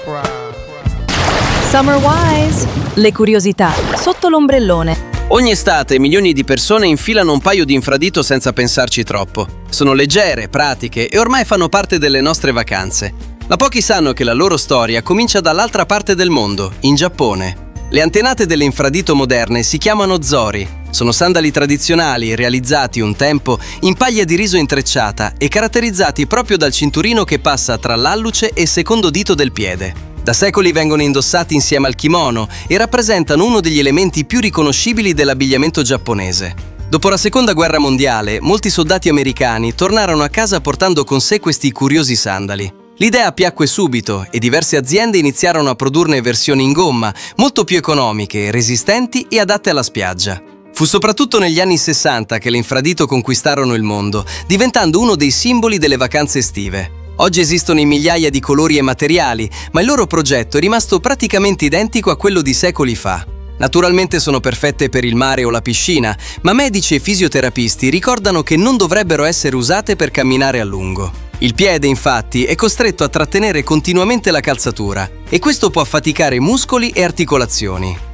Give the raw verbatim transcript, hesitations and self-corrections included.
Summer Wise, le curiosità sotto l'ombrellone. Ogni estate milioni di persone infilano un paio di infradito senza pensarci troppo. Sono leggere, pratiche e ormai fanno parte delle nostre vacanze. Ma pochi sanno che la loro storia comincia dall'altra parte del mondo, in Giappone. Le antenate delle infradito moderne si chiamano zori. Sono sandali tradizionali realizzati un tempo in paglia di riso intrecciata e caratterizzati proprio dal cinturino che passa tra l'alluce e il secondo dito del piede. Da secoli vengono indossati insieme al kimono e rappresentano uno degli elementi più riconoscibili dell'abbigliamento giapponese. Dopo la Seconda Guerra Mondiale, molti soldati americani tornarono a casa portando con sé questi curiosi sandali. L'idea piacque subito e diverse aziende iniziarono a produrne versioni in gomma, molto più economiche, resistenti e adatte alla spiaggia. Fu soprattutto negli anni sessanta che le infradito conquistarono il mondo, diventando uno dei simboli delle vacanze estive. Oggi esistono in migliaia di colori e materiali, ma il loro progetto è rimasto praticamente identico a quello di secoli fa. Naturalmente sono perfette per il mare o la piscina, ma medici e fisioterapisti ricordano che non dovrebbero essere usate per camminare a lungo. Il piede, infatti, è costretto a trattenere continuamente la calzatura e questo può affaticare muscoli e articolazioni.